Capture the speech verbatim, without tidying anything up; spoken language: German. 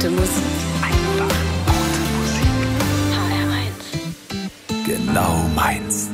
gute Musik. Einfach gute Musik. H R eins. Genau meins.